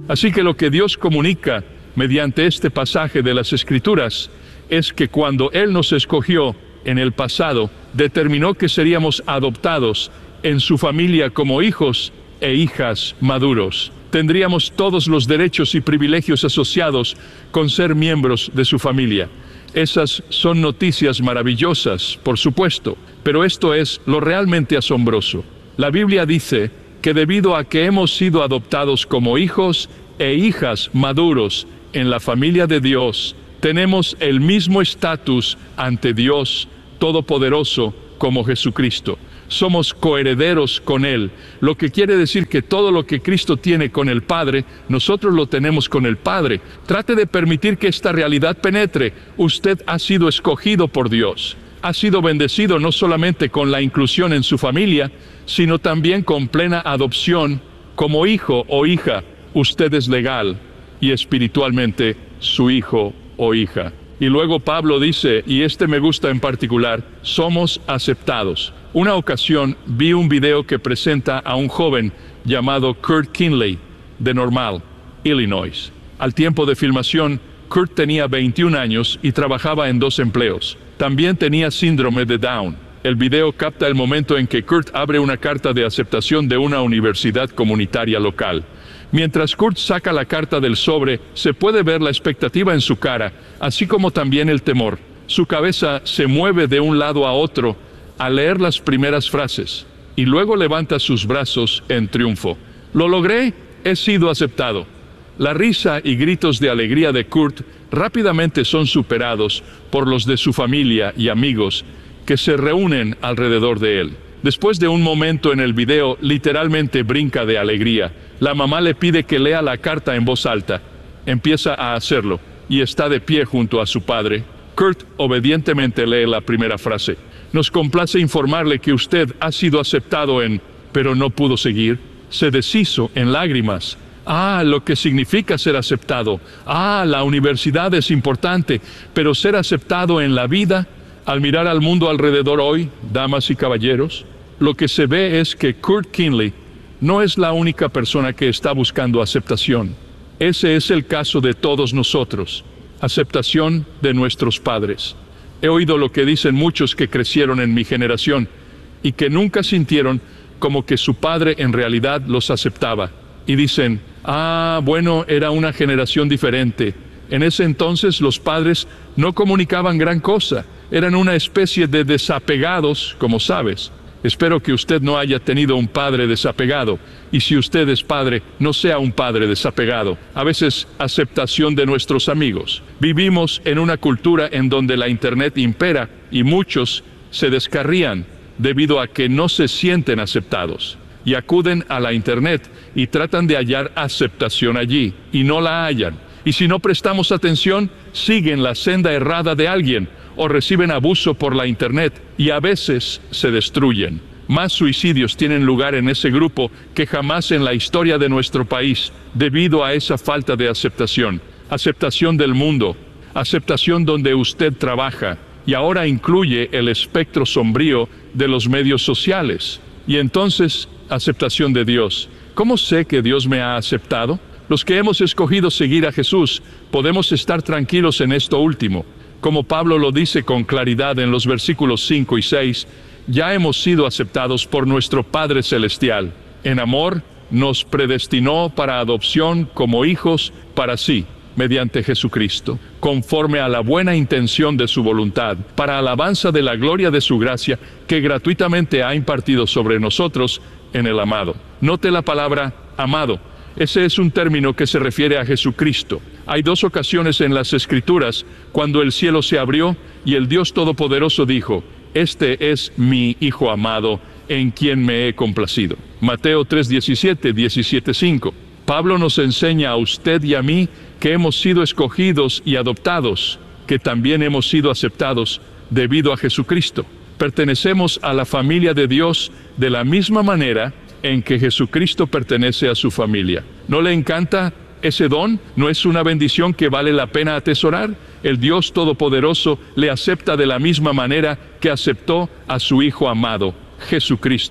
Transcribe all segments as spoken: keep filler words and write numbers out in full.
Así que lo que Dios comunica mediante este pasaje de las Escrituras es que cuando Él nos escogió en el pasado, determinó que seríamos adoptados en su familia como hijos e hijas maduros. Tendríamos todos los derechos y privilegios asociados con ser miembros de su familia. Esas son noticias maravillosas, por supuesto, pero esto es lo realmente asombroso. La Biblia dice que debido a que hemos sido adoptados como hijos e hijas maduros en la familia de Dios, tenemos el mismo estatus ante Dios Todopoderoso como Jesucristo. Somos coherederos con Él, lo que quiere decir que todo lo que Cristo tiene con el Padre, nosotros lo tenemos con el Padre. Trate de permitir que esta realidad penetre. Usted ha sido escogido por Dios. Ha sido bendecido no solamente con la inclusión en su familia, sino también con plena adopción como hijo o hija. Usted es legal y espiritualmente su hijo o hija. Y luego Pablo dice, y este me gusta en particular, somos aceptados. Una ocasión vi un video que presenta a un joven llamado Kurt Kinley, de Normal, Illinois. Al tiempo de filmación, Kurt tenía veintiún años y trabajaba en dos empleos. También tenía síndrome de Down. El video capta el momento en que Kurt abre una carta de aceptación de una universidad comunitaria local. Mientras Kurt saca la carta del sobre, se puede ver la expectativa en su cara, así como también el temor. Su cabeza se mueve de un lado a otro al leer las primeras frases, y luego levanta sus brazos en triunfo. «Lo logré, he sido aceptado». La risa y gritos de alegría de Kurt rápidamente son superados por los de su familia y amigos que se reúnen alrededor de él. Después de un momento en el video, literalmente brinca de alegría. La mamá le pide que lea la carta en voz alta. Empieza a hacerlo, y está de pie junto a su padre. Kurt obedientemente lee la primera frase. «Nos complace informarle que usted ha sido aceptado en...» Pero no pudo seguir. Se deshizo en lágrimas. «Ah, lo que significa ser aceptado. Ah, la universidad es importante, pero ser aceptado en la vida...» Al mirar al mundo alrededor hoy, damas y caballeros, lo que se ve es que Kurt Kinley no es la única persona que está buscando aceptación. Ese es el caso de todos nosotros, aceptación de nuestros padres. He oído lo que dicen muchos que crecieron en mi generación y que nunca sintieron como que su padre en realidad los aceptaba. Y dicen, ah, bueno, era una generación diferente. En ese entonces los padres no comunicaban gran cosa. Eran una especie de desapegados, como sabes. Espero que usted no haya tenido un padre desapegado, y si usted es padre, no sea un padre desapegado. A veces, aceptación de nuestros amigos. Vivimos en una cultura en donde la Internet impera, y muchos se descarrían debido a que no se sienten aceptados. Y acuden a la Internet y tratan de hallar aceptación allí, y no la hallan. Y si no prestamos atención, siguen la senda errada de alguien, o reciben abuso por la Internet, y a veces se destruyen. Más suicidios tienen lugar en ese grupo que jamás en la historia de nuestro país, debido a esa falta de aceptación. Aceptación del mundo, aceptación donde usted trabaja, y ahora incluye el espectro sombrío de los medios sociales. Y entonces, aceptación de Dios. ¿Cómo sé que Dios me ha aceptado? Los que hemos escogido seguir a Jesús, podemos estar tranquilos en esto último. Como Pablo lo dice con claridad en los versículos cinco y seis, ya hemos sido aceptados por nuestro Padre Celestial. En amor, nos predestinó para adopción como hijos para sí, mediante Jesucristo, conforme a la buena intención de su voluntad, para alabanza de la gloria de su gracia, que gratuitamente ha impartido sobre nosotros en el amado. Note la palabra amado. Ese es un término que se refiere a Jesucristo. Hay dos ocasiones en las Escrituras cuando el cielo se abrió y el Dios Todopoderoso dijo, «Este es mi Hijo amado, en quien me he complacido». Mateo tres diecisiete, diecisiete cinco. Pablo nos enseña a usted y a mí que hemos sido escogidos y adoptados, que también hemos sido aceptados debido a Jesucristo. Pertenecemos a la familia de Dios de la misma manera en que Jesucristo pertenece a su familia. ¿No le encanta ese don? ¿No es una bendición que vale la pena atesorar? El Dios Todopoderoso le acepta de la misma manera que aceptó a su Hijo amado, Jesucristo.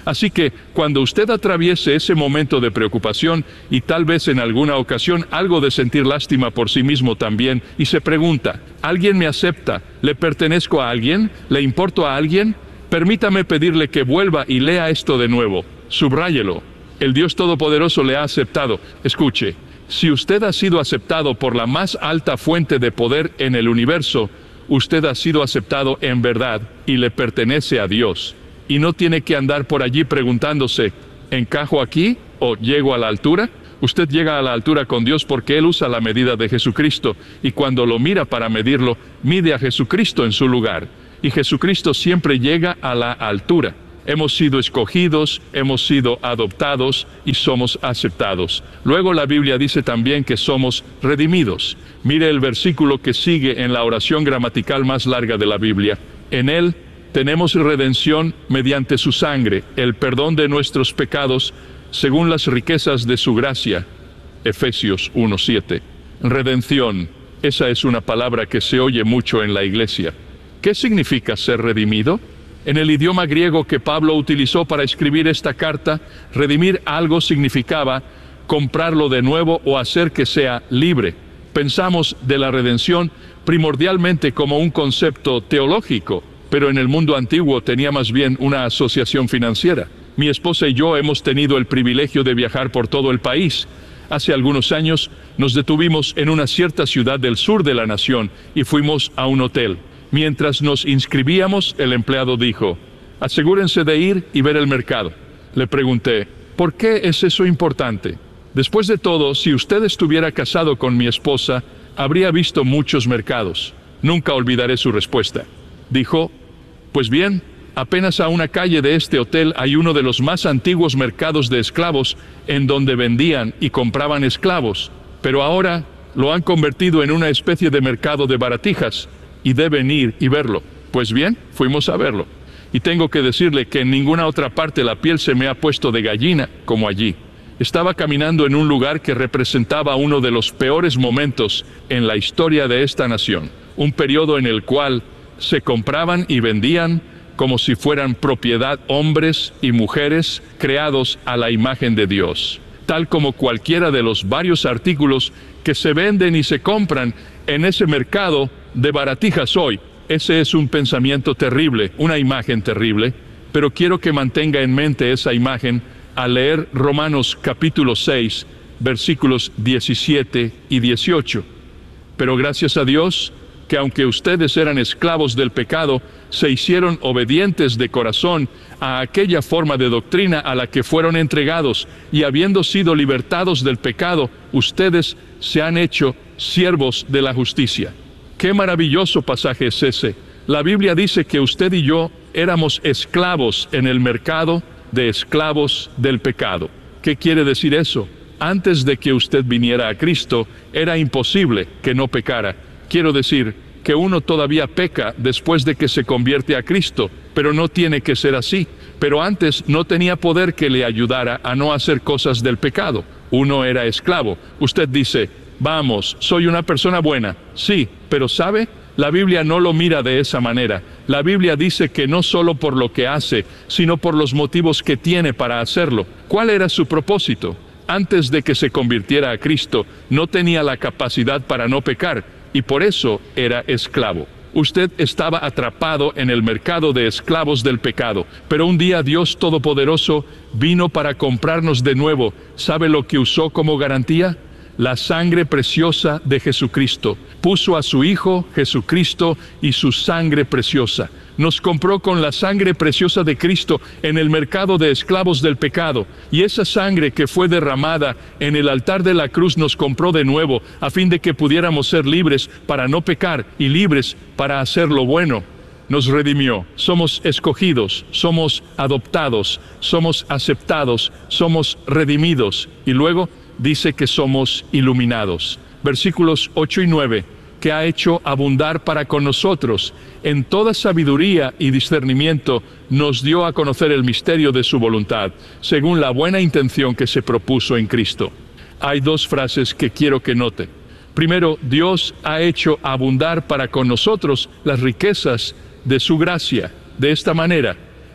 Así que cuando usted atraviese ese momento de preocupación y tal vez en alguna ocasión algo de sentir lástima por sí mismo también, y se pregunta, ¿alguien me acepta? ¿Le pertenezco a alguien? ¿Le importo a alguien? Permítame pedirle que vuelva y lea esto de nuevo. Subráyelo. El Dios Todopoderoso le ha aceptado. Escuche, si usted ha sido aceptado por la más alta fuente de poder en el universo, usted ha sido aceptado en verdad y le pertenece a Dios. Y no tiene que andar por allí preguntándose, ¿encajo aquí o llego a la altura? Usted llega a la altura con Dios porque Él usa la medida de Jesucristo, y cuando lo mira para medirlo, mide a Jesucristo en su lugar. Y Jesucristo siempre llega a la altura. Hemos sido escogidos, hemos sido adoptados y somos aceptados. Luego la Biblia dice también que somos redimidos. Mire el versículo que sigue en la oración gramatical más larga de la Biblia. En Él tenemos redención mediante su sangre, el perdón de nuestros pecados, según las riquezas de su gracia. Efesios uno siete. Redención. Esa es una palabra que se oye mucho en la iglesia. ¿Qué significa ser redimido? En el idioma griego que Pablo utilizó para escribir esta carta, redimir algo significaba comprarlo de nuevo o hacer que sea libre. Pensamos de la redención primordialmente como un concepto teológico, pero en el mundo antiguo tenía más bien una asociación financiera. Mi esposa y yo hemos tenido el privilegio de viajar por todo el país. Hace algunos años nos detuvimos en una cierta ciudad del sur de la nación y fuimos a un hotel. Mientras nos inscribíamos, el empleado dijo, asegúrense de ir y ver el mercado. Le pregunté, ¿por qué es eso importante? Después de todo, si usted estuviera casado con mi esposa, habría visto muchos mercados. Nunca olvidaré su respuesta. Dijo, pues bien, apenas a una calle de este hotel hay uno de los más antiguos mercados de esclavos en donde vendían y compraban esclavos, pero ahora lo han convertido en una especie de mercado de baratijas y deben ir y verlo. Pues bien, fuimos a verlo. Y tengo que decirle que en ninguna otra parte la piel se me ha puesto de gallina como allí. Estaba caminando en un lugar que representaba uno de los peores momentos en la historia de esta nación, un periodo en el cual se compraban y vendían como si fueran propiedad hombres y mujeres creados a la imagen de Dios, tal como cualquiera de los varios artículos que se venden y se compran en ese mercado de baratijas hoy. Ese es un pensamiento terrible, una imagen terrible, pero quiero que mantenga en mente esa imagen al leer Romanos capítulo seis, versículos diecisiete y dieciocho. Pero gracias a Dios, que aunque ustedes eran esclavos del pecado, se hicieron obedientes de corazón a aquella forma de doctrina a la que fueron entregados, y habiendo sido libertados del pecado, ustedes se han hecho siervos de la justicia. ¡Qué maravilloso pasaje es ese! La Biblia dice que usted y yo éramos esclavos en el mercado de esclavos del pecado. ¿Qué quiere decir eso? Antes de que usted viniera a Cristo, era imposible que no pecara. Quiero decir que uno todavía peca después de que se convierte a Cristo, pero no tiene que ser así. Pero antes no tenía poder que le ayudara a no hacer cosas del pecado. Uno era esclavo. Usted dice, vamos, soy una persona buena. Sí, pero ¿sabe? La Biblia no lo mira de esa manera. La Biblia dice que no solo por lo que hace, sino por los motivos que tiene para hacerlo. ¿Cuál era su propósito? Antes de que se convirtiera a Cristo, no tenía la capacidad para no pecar, y por eso era esclavo. Usted estaba atrapado en el mercado de esclavos del pecado, pero un día Dios Todopoderoso vino para comprarnos de nuevo. ¿Sabe lo que usó como garantía? La sangre preciosa de Jesucristo. Puso a su Hijo Jesucristo y su sangre preciosa. Nos compró con la sangre preciosa de Cristo en el mercado de esclavos del pecado. Y esa sangre que fue derramada en el altar de la cruz nos compró de nuevo, a fin de que pudiéramos ser libres para no pecar y libres para hacer lo bueno. Nos redimió. Somos escogidos, somos adoptados, somos aceptados, somos redimidos. Y luego dice que somos iluminados. Versículos ocho y nueve, que ha hecho abundar para con nosotros en toda sabiduría y discernimiento, nos dio a conocer el misterio de su voluntad, según la buena intención que se propuso en Cristo. Hay dos frases que quiero que note. Primero, Dios ha hecho abundar para con nosotros las riquezas de su gracia. De esta manera,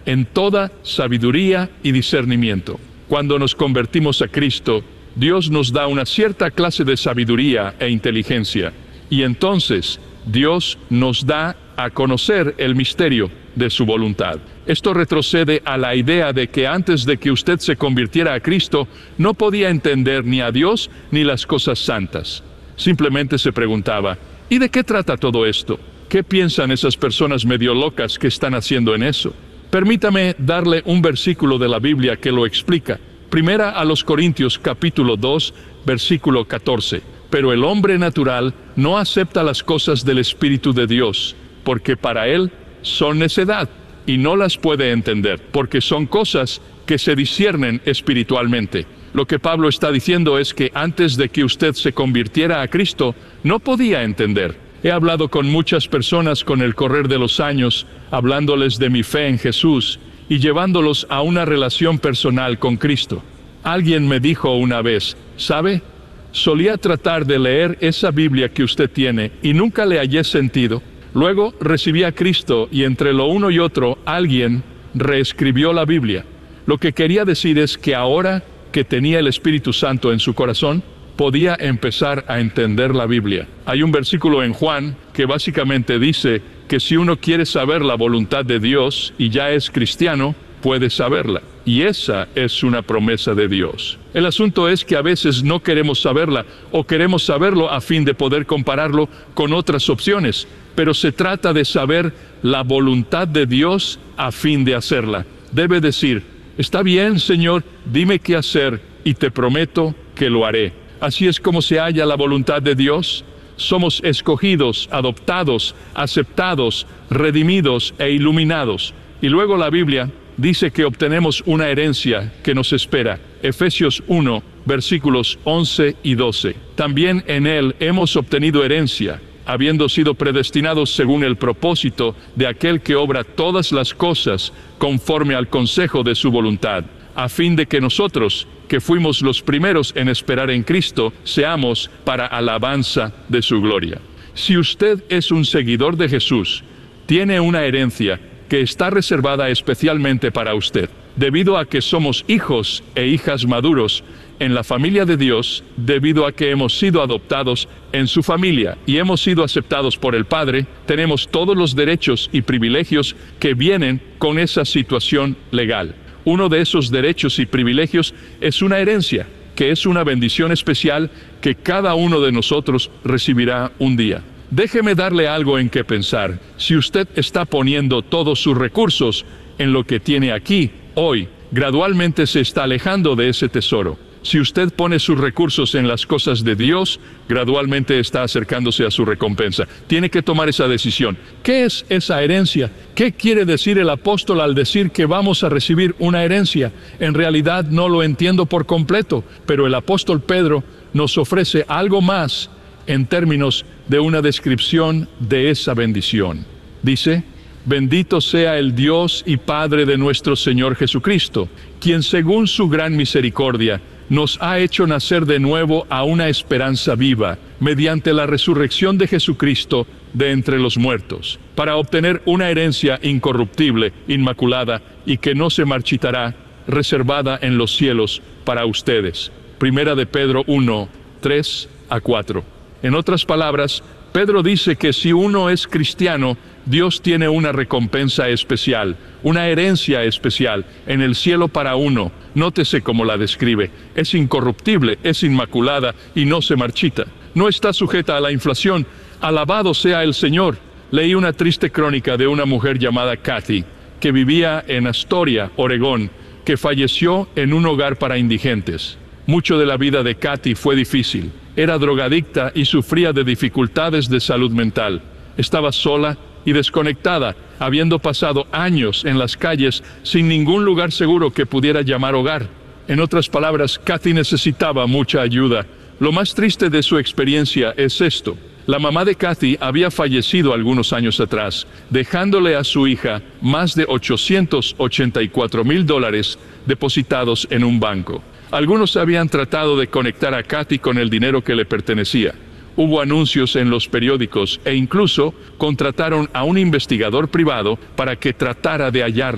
en toda sabiduría y discernimiento. Cuando nos convertimos a Cristo, Dios nos da una cierta clase de sabiduría e inteligencia, y entonces Dios nos da a conocer el misterio de su voluntad. Esto retrocede a la idea de que antes de que usted se convirtiera a Cristo, no podía entender ni a Dios ni las cosas santas. Simplemente se preguntaba, ¿y de qué trata todo esto? ¿Qué piensan esas personas medio locas que están haciendo en eso? Permítame darle un versículo de la Biblia que lo explica. Primera a los Corintios capítulo dos, versículo catorce. Pero el hombre natural no acepta las cosas del Espíritu de Dios, porque para él son necedad, y no las puede entender, porque son cosas que se disciernen espiritualmente. Lo que Pablo está diciendo es que antes de que usted se convirtiera a Cristo, no podía entender. He hablado con muchas personas con el correr de los años, hablándoles de mi fe en Jesús y llevándolos a una relación personal con Cristo. Alguien me dijo una vez, ¿sabe? Solía tratar de leer esa Biblia que usted tiene y nunca le hallé sentido. Luego recibí a Cristo y entre lo uno y otro alguien reescribió la Biblia. Lo que quería decir es que ahora que tenía el Espíritu Santo en su corazón, podía empezar a entender la Biblia. Hay un versículo en Juan que básicamente dice que si uno quiere saber la voluntad de Dios y ya es cristiano, puede saberla. Y esa es una promesa de Dios. El asunto es que a veces no queremos saberla o queremos saberlo a fin de poder compararlo con otras opciones, pero se trata de saber la voluntad de Dios a fin de hacerla. Debe decir, está bien, Señor, dime qué hacer y te prometo que lo haré. Así es como se halla la voluntad de Dios. Somos escogidos, adoptados, aceptados, redimidos e iluminados. Y luego la Biblia dice que obtenemos una herencia que nos espera. Efesios uno, versículos once y doce. También en Él hemos obtenido herencia, habiendo sido predestinados según el propósito de aquel que obra todas las cosas conforme al consejo de su voluntad, a fin de que nosotros, que fuimos los primeros en esperar en Cristo, seamos para alabanza de su gloria. Si usted es un seguidor de Jesús, tiene una herencia que está reservada especialmente para usted. Debido a que somos hijos e hijas maduros en la familia de Dios, debido a que hemos sido adoptados en su familia y hemos sido aceptados por el Padre, tenemos todos los derechos y privilegios que vienen con esa situación legal. Uno de esos derechos y privilegios es una herencia, que es una bendición especial que cada uno de nosotros recibirá un día. Déjeme darle algo en que pensar. Si usted está poniendo todos sus recursos en lo que tiene aquí, hoy, gradualmente se está alejando de ese tesoro. Si usted pone sus recursos en las cosas de Dios, gradualmente está acercándose a su recompensa. Tiene que tomar esa decisión. ¿Qué es esa herencia? ¿Qué quiere decir el apóstol al decir que vamos a recibir una herencia? En realidad no lo entiendo por completo, pero el apóstol Pedro nos ofrece algo más en términos de una descripción de esa bendición. Dice, bendito sea el Dios y Padre de nuestro Señor Jesucristo, quien según su gran misericordia nos ha hecho nacer de nuevo a una esperanza viva, mediante la resurrección de Jesucristo de entre los muertos, para obtener una herencia incorruptible, inmaculada, y que no se marchitará, reservada en los cielos para ustedes. Primera de Pedro uno, tres a cuatro. En otras palabras, Pedro dice que si uno es cristiano, Dios tiene una recompensa especial, una herencia especial en el cielo para uno. Nótese cómo la describe. Es incorruptible, es inmaculada y no se marchita. No está sujeta a la inflación. Alabado sea el Señor. Leí una triste crónica de una mujer llamada Kathy, que vivía en Astoria, Oregón, que falleció en un hogar para indigentes. Mucho de la vida de Kathy fue difícil. Era drogadicta y sufría de dificultades de salud mental. Estaba sola y desconectada, habiendo pasado años en las calles sin ningún lugar seguro que pudiera llamar hogar. En otras palabras, Kathy necesitaba mucha ayuda. Lo más triste de su experiencia es esto. La mamá de Kathy había fallecido algunos años atrás, dejándole a su hija más de ochocientos ochenta y cuatro mil dólares depositados en un banco. Algunos habían tratado de conectar a Kathy con el dinero que le pertenecía. Hubo anuncios en los periódicos e incluso contrataron a un investigador privado para que tratara de hallarla.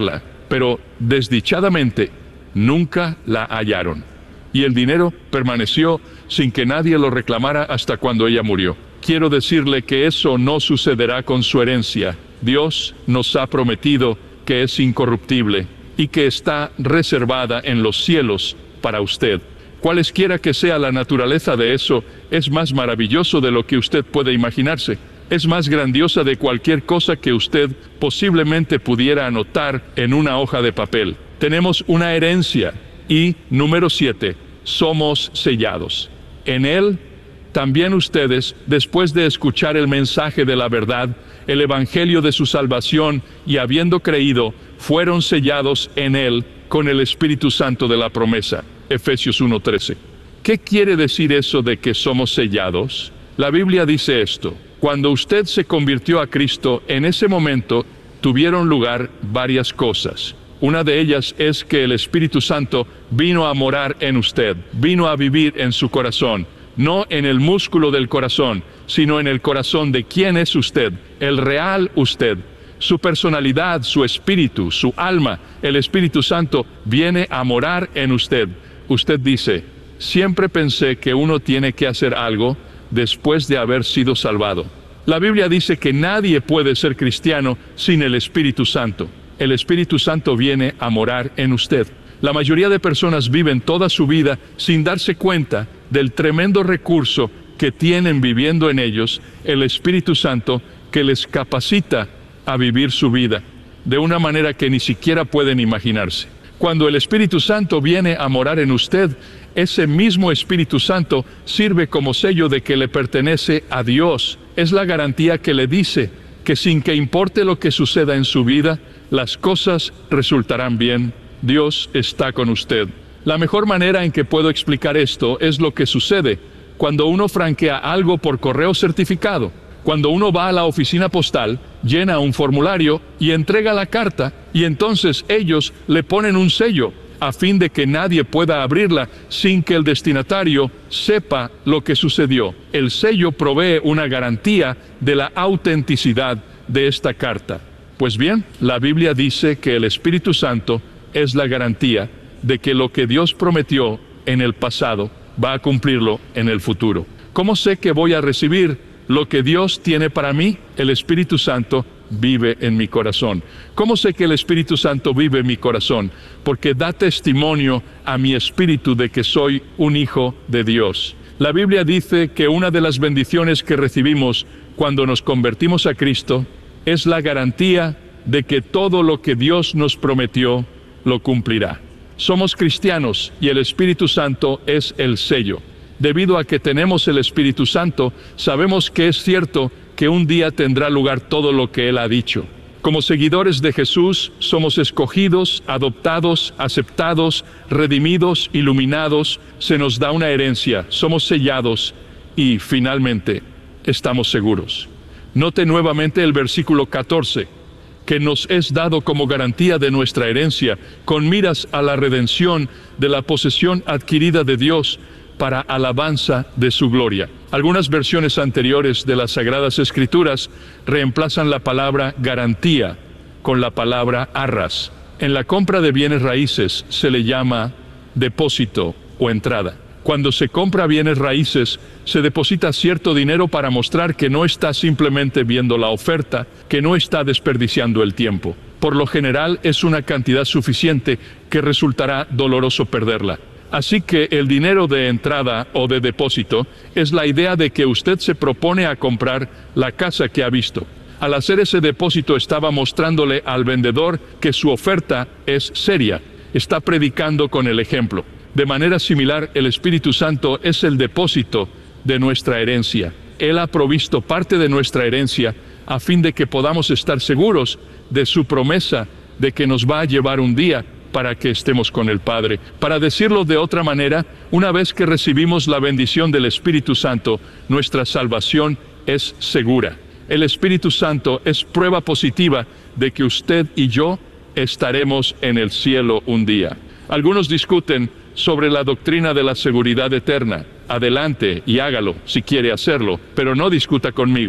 pero desdichadamente nunca la hallaron. Y el dinero permaneció sin que nadie lo reclamara hasta cuando ella murió. Quiero decirle que eso no sucederá con su herencia. Dios nos ha prometido que es incorruptible y que está reservada en los cielos para usted. Cualesquiera que sea la naturaleza de eso, es más maravilloso de lo que usted puede imaginarse. Es más grandiosa de cualquier cosa que usted posiblemente pudiera anotar en una hoja de papel. Tenemos una herencia. Y, número siete, somos sellados. En Él, también ustedes, después de escuchar el mensaje de la verdad, el evangelio de su salvación, y habiendo creído, fueron sellados en Él con el Espíritu Santo de la promesa. Efesios uno trece. ¿Qué quiere decir eso de que somos sellados? La Biblia dice esto: cuando usted se convirtió a Cristo, en ese momento tuvieron lugar varias cosas. Una de ellas es que el Espíritu Santo vino a morar en usted, vino a vivir en su corazón, no en el músculo del corazón, sino en el corazón de quién es usted, el real usted. Su personalidad, su espíritu, su alma, el Espíritu Santo viene a morar en usted. Usted dice: siempre pensé que uno tiene que hacer algo después de haber sido salvado. La Biblia dice que nadie puede ser cristiano sin el Espíritu Santo. El Espíritu Santo viene a morar en usted. La mayoría de personas viven toda su vida sin darse cuenta del tremendo recurso que tienen viviendo en ellos, el Espíritu Santo, que les capacita a vivir su vida de una manera que ni siquiera pueden imaginarse. Cuando el Espíritu Santo viene a morar en usted, ese mismo Espíritu Santo sirve como sello de que le pertenece a Dios. Es la garantía que le dice que sin que importe lo que suceda en su vida, las cosas resultarán bien. Dios está con usted. La mejor manera en que puedo explicar esto es lo que sucede cuando uno franquea algo por correo certificado. Cuando uno va a la oficina postal, llena un formulario y entrega la carta, y entonces ellos le ponen un sello a fin de que nadie pueda abrirla sin que el destinatario sepa lo que sucedió. El sello provee una garantía de la autenticidad de esta carta. Pues bien, la Biblia dice que el Espíritu Santo es la garantía de que lo que Dios prometió en el pasado va a cumplirlo en el futuro. ¿Cómo sé que voy a recibir lo que Dios tiene para mí? El Espíritu Santo vive en mi corazón. ¿Cómo sé que el Espíritu Santo vive en mi corazón? Porque da testimonio a mi espíritu de que soy un hijo de Dios. La Biblia dice que una de las bendiciones que recibimos cuando nos convertimos a Cristo es la garantía de que todo lo que Dios nos prometió lo cumplirá. Somos cristianos y el Espíritu Santo es el sello. Debido a que tenemos el Espíritu Santo, sabemos que es cierto que un día tendrá lugar todo lo que Él ha dicho. Como seguidores de Jesús, somos escogidos, adoptados, aceptados, redimidos, iluminados, se nos da una herencia, somos sellados y, finalmente, estamos seguros. Note nuevamente el versículo catorce, que nos es dado como garantía de nuestra herencia, con miras a la redención de la posesión adquirida de Dios, para alabanza de su gloria. Algunas versiones anteriores de las Sagradas Escrituras reemplazan la palabra garantía con la palabra arras. En la compra de bienes raíces se le llama depósito o entrada. Cuando se compra bienes raíces, se deposita cierto dinero para mostrar que no está simplemente viendo la oferta, que no está desperdiciando el tiempo. Por lo general es una cantidad suficiente que resultará doloroso perderla. Así que el dinero de entrada o de depósito es la idea de que usted se propone a comprar la casa que ha visto. Al hacer ese depósito estaba mostrándole al vendedor que su oferta es seria. Está predicando con el ejemplo. De manera similar, el Espíritu Santo es el depósito de nuestra herencia. Él ha provisto parte de nuestra herencia a fin de que podamos estar seguros de su promesa de que nos va a llevar un día para que estemos con el Padre. Para decirlo de otra manera, una vez que recibimos la bendición del Espíritu Santo, nuestra salvación es segura. El Espíritu Santo es prueba positiva de que usted y yo estaremos en el cielo un día. Algunos discuten sobre la doctrina de la seguridad eterna. Adelante y hágalo si quiere hacerlo, pero no discuta conmigo.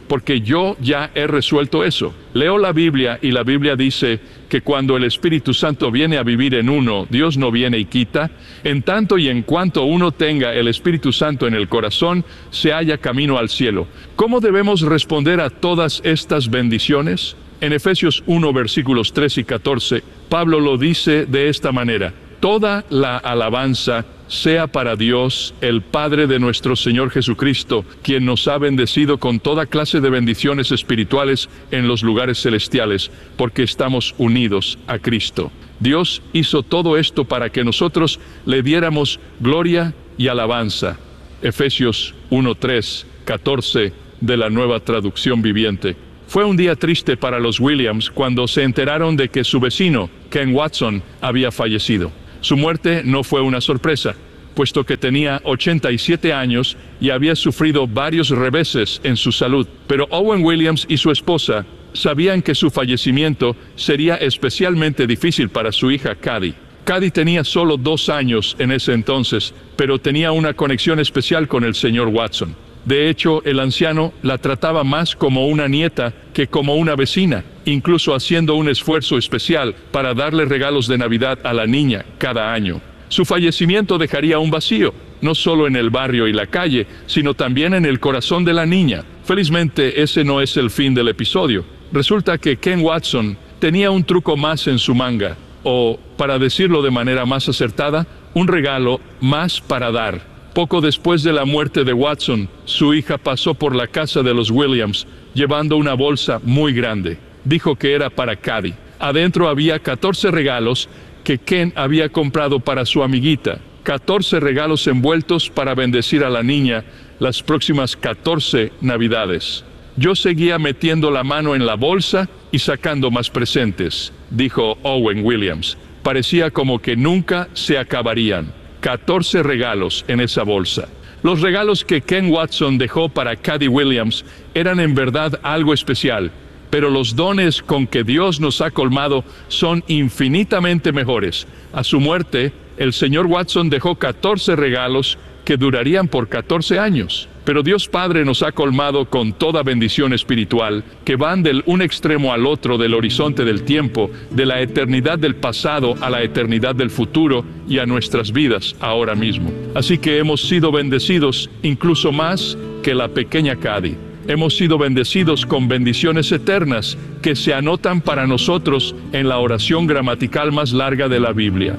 porque yo ya he resuelto eso. Leo la Biblia y la Biblia dice que cuando el Espíritu Santo viene a vivir en uno, Dios no viene y quita. En tanto y en cuanto uno tenga el Espíritu Santo en el corazón, se halla camino al cielo. ¿Cómo debemos responder a todas estas bendiciones? En Efesios uno, versículos tres y catorce, Pablo lo dice de esta manera: toda la alabanza sea para Dios, el Padre de nuestro Señor Jesucristo, quien nos ha bendecido con toda clase de bendiciones espirituales en los lugares celestiales, porque estamos unidos a Cristo. Dios hizo todo esto para que nosotros le diéramos gloria y alabanza. Efesios uno, tres, catorce de la Nueva Traducción Viviente. Fue un día triste para los Williams cuando se enteraron de que su vecino, Ken Watson, había fallecido. Su muerte no fue una sorpresa, puesto que tenía ochenta y siete años y había sufrido varios reveses en su salud. Pero Owen Williams y su esposa sabían que su fallecimiento sería especialmente difícil para su hija Cady. Cady tenía solo dos años en ese entonces, pero tenía una conexión especial con el señor Watson. De hecho, el anciano la trataba más como una nieta que como una vecina, incluso haciendo un esfuerzo especial para darle regalos de Navidad a la niña cada año. Su fallecimiento dejaría un vacío, no solo en el barrio y la calle, sino también en el corazón de la niña. Felizmente, ese no es el fin del episodio. Resulta que Ken Watson tenía un truco más en su manga, o, para decirlo de manera más acertada, un regalo más para dar. Poco después de la muerte de Watson, su hija pasó por la casa de los Williams, llevando una bolsa muy grande. Dijo que era para Cady. Adentro había catorce regalos que Ken había comprado para su amiguita. catorce regalos envueltos para bendecir a la niña las próximas catorce Navidades. Yo seguía metiendo la mano en la bolsa y sacando más presentes, dijo Owen Williams. Parecía como que nunca se acabarían. catorce regalos en esa bolsa. Los regalos que Ken Watson dejó para Cady Williams eran en verdad algo especial, pero los dones con que Dios nos ha colmado son infinitamente mejores. A su muerte, el señor Watson dejó catorce regalos que durarían por catorce años. Pero Dios Padre nos ha colmado con toda bendición espiritual, que van del un extremo al otro del horizonte del tiempo, de la eternidad del pasado a la eternidad del futuro y a nuestras vidas ahora mismo. Así que hemos sido bendecidos incluso más que la pequeña Cady. Hemos sido bendecidos con bendiciones eternas que se anotan para nosotros en la oración gramatical más larga de la Biblia.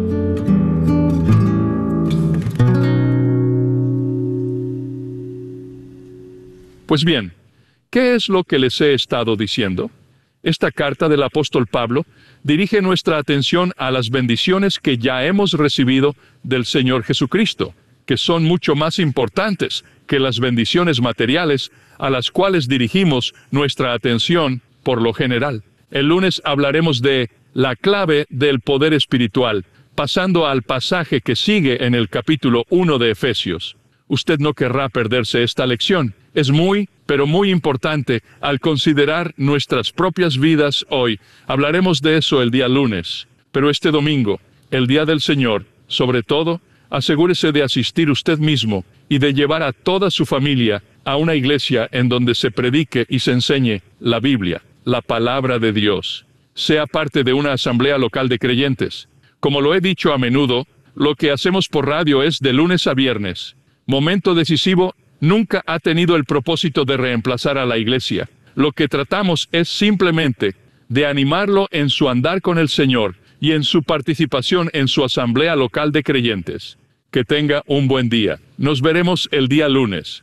Pues bien, ¿qué es lo que les he estado diciendo? Esta carta del apóstol Pablo dirige nuestra atención a las bendiciones que ya hemos recibido del Señor Jesucristo, que son mucho más importantes que las bendiciones materiales a las cuales dirigimos nuestra atención por lo general. El lunes hablaremos de la clave del poder espiritual, pasando al pasaje que sigue en el capítulo uno de Efesios. Usted no querrá perderse esta lección. Es muy, pero muy importante al considerar nuestras propias vidas hoy. Hablaremos de eso el día lunes. Pero este domingo, el día del Señor, sobre todo, asegúrese de asistir usted mismo y de llevar a toda su familia a una iglesia en donde se predique y se enseñe la Biblia, la palabra de Dios. Sea parte de una asamblea local de creyentes. Como lo he dicho a menudo, lo que hacemos por radio es de lunes a viernes. Momento decisivo nunca ha tenido el propósito de reemplazar a la iglesia. Lo que tratamos es simplemente de animarlo en su andar con el Señor y en su participación en su asamblea local de creyentes. Que tenga un buen día. Nos veremos el día lunes.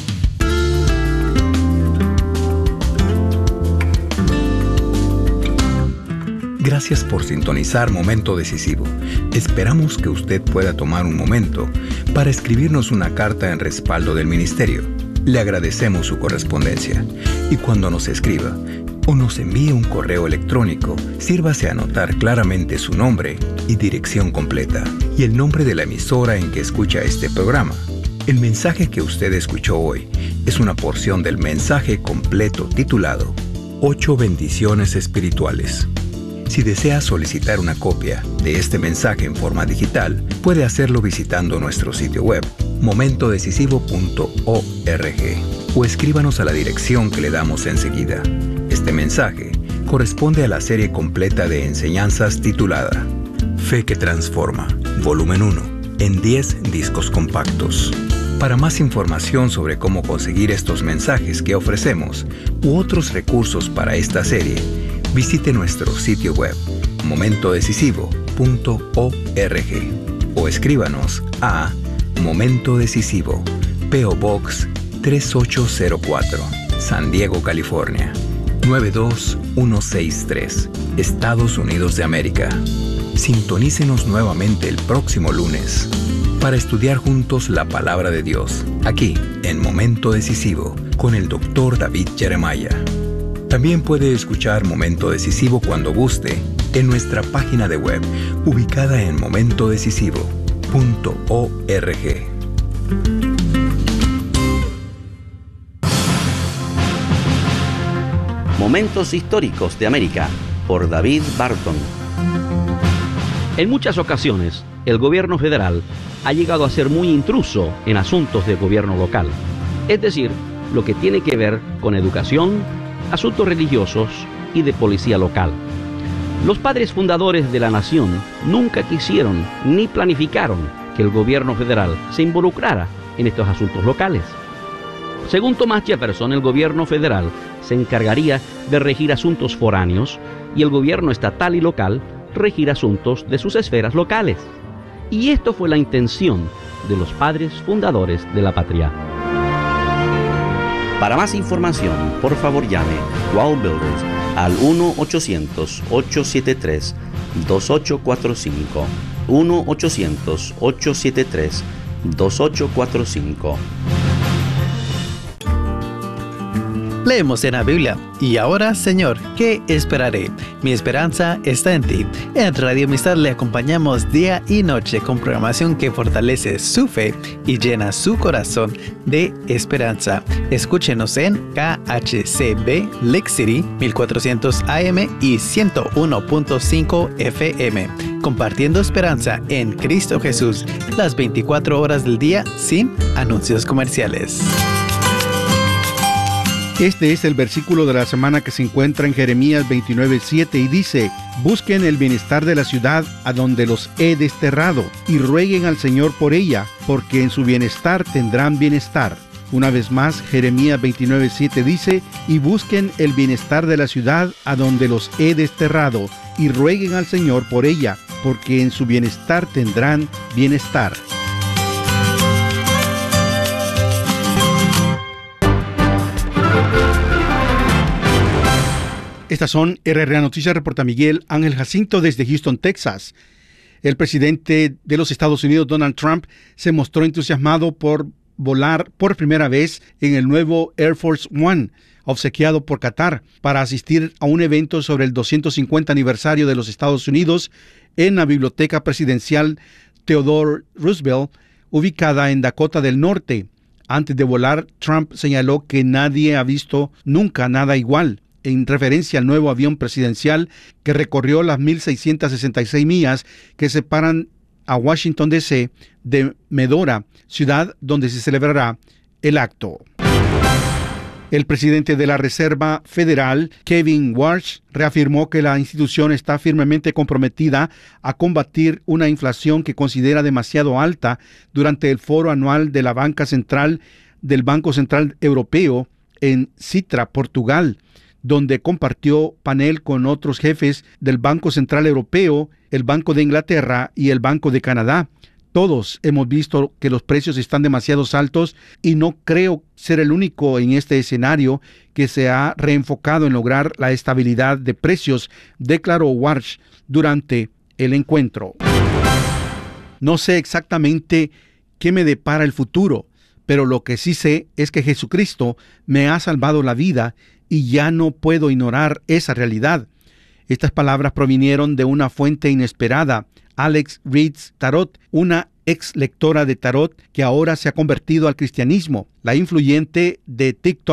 Gracias por sintonizar Momento Decisivo. Esperamos que usted pueda tomar un momento para escribirnos una carta en respaldo del ministerio. Le agradecemos su correspondencia. Y cuando nos escriba o nos envíe un correo electrónico, sírvase a anotar claramente su nombre y dirección completa y el nombre de la emisora en que escucha este programa. El mensaje que usted escuchó hoy es una porción del mensaje completo titulado Ocho bendiciones espirituales. Si desea solicitar una copia de este mensaje en forma digital, puede hacerlo visitando nuestro sitio web, momento decisivo punto org, o escríbanos a la dirección que le damos enseguida. Este mensaje corresponde a la serie completa de enseñanzas titulada Fe que Transforma, volumen uno, en diez discos compactos. Para más información sobre cómo conseguir estos mensajes que ofrecemos u otros recursos para esta serie, visite nuestro sitio web, momento decisivo punto org, o escríbanos a Momento Decisivo, P O Box tres ocho cero cuatro, San Diego, California, nueve dos uno seis tres, Estados Unidos de América. Sintonícenos nuevamente el próximo lunes para estudiar juntos la Palabra de Dios, aquí en Momento Decisivo, con el doctor David Jeremiah. También puede escuchar Momento Decisivo cuando guste en nuestra página de web, ubicada en momento decisivo punto org. Momentos históricos de América, por David Barton. En muchas ocasiones, el gobierno federal ha llegado a ser muy intruso en asuntos de gobierno local, es decir, lo que tiene que ver con educación, asuntos religiosos y de policía local. Los padres fundadores de la nación nunca quisieron ni planificaron que el gobierno federal se involucrara en estos asuntos locales. Según Thomas Jefferson, el gobierno federal se encargaría de regir asuntos foráneos y el gobierno estatal y local regir asuntos de sus esferas locales. Y esto fue la intención de los padres fundadores de la patria. Para más información, por favor llame Wall Builders al uno ochocientos, ocho siete tres, dos ocho cuatro cinco, uno ochocientos, ocho siete tres, dos ocho cuatro cinco. Leemos en la Biblia, y ahora, Señor, ¿qué esperaré? Mi esperanza está en ti. En Radio Amistad le acompañamos día y noche con programación que fortalece su fe y llena su corazón de esperanza. Escúchenos en K H C B Lake City mil cuatrocientos A M y ciento uno punto cinco F M, compartiendo esperanza en Cristo Jesús las veinticuatro horas del día sin anuncios comerciales. Este es el versículo de la semana que se encuentra en Jeremías veintinueve siete y dice: busquen el bienestar de la ciudad a donde los he desterrado y rueguen al Señor por ella, porque en su bienestar tendrán bienestar. Una vez más, Jeremías veintinueve siete dice: y busquen el bienestar de la ciudad a donde los he desterrado y rueguen al Señor por ella, porque en su bienestar tendrán bienestar. Estas son R R A Noticias, reporta Miguel Ángel Jacinto desde Houston, Texas. El presidente de los Estados Unidos, Donald Trump, se mostró entusiasmado por volar por primera vez en el nuevo Air Force One, obsequiado por Qatar, para asistir a un evento sobre el doscientos cincuenta aniversario de los Estados Unidos en la Biblioteca Presidencial Theodore Roosevelt, ubicada en Dakota del Norte. Antes de volar, Trump señaló que nadie ha visto nunca nada igual, en referencia al nuevo avión presidencial que recorrió las mil seiscientas sesenta y seis millas que separan a Washington D C de Medora, ciudad donde se celebrará el acto. El presidente de la Reserva Federal, Kevin Warsh, reafirmó que la institución está firmemente comprometida a combatir una inflación que considera demasiado alta durante el foro anual de la Banca Central del Banco Central Europeo en Sintra, Portugal, donde compartió panel con otros jefes del Banco Central Europeo, el Banco de Inglaterra y el Banco de Canadá. Todos hemos visto que los precios están demasiado altos y no creo ser el único en este escenario que se ha reenfocado en lograr la estabilidad de precios, declaró Warsh durante el encuentro. No sé exactamente qué me depara el futuro, pero lo que sí sé es que Jesucristo me ha salvado la vida y ya no puedo ignorar esa realidad. Estas palabras provinieron de una fuente inesperada, Alex Reads Tarot, una ex lectora de tarot que ahora se ha convertido al cristianismo. La influyente de TikTok,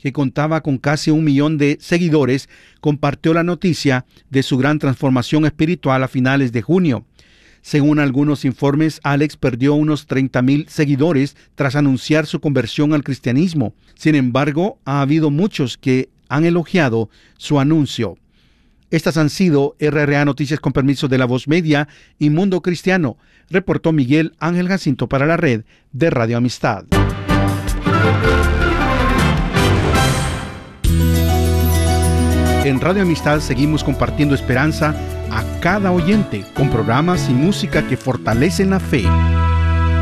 que contaba con casi un millón de seguidores, compartió la noticia de su gran transformación espiritual a finales de junio. Según algunos informes, Alex perdió unos treinta mil seguidores tras anunciar su conversión al cristianismo. Sin embargo, ha habido muchos que han elogiado su anuncio. Estas han sido R R A Noticias con permiso de La Voz Media y Mundo Cristiano, reportó Miguel Ángel Jacinto para la red de Radio Amistad. En Radio Amistad seguimos compartiendo esperanza a cada oyente con programas y música que fortalecen la fe.